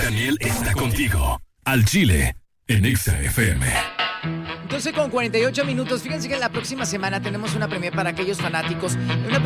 Daniel está contigo. Al Chile, en Exa FM. 12:48 minutos. Fíjense que la próxima semana tenemos una premiere para aquellos fanáticos. Una